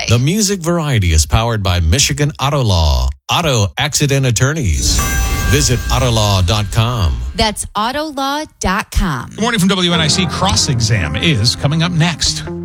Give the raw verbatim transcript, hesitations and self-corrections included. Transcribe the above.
The Music Variety is powered by Michigan Auto Law. Auto accident attorneys. Visit auto law dot com. That's auto law dot com. Good morning from W N I C. Cross Exam is coming up next.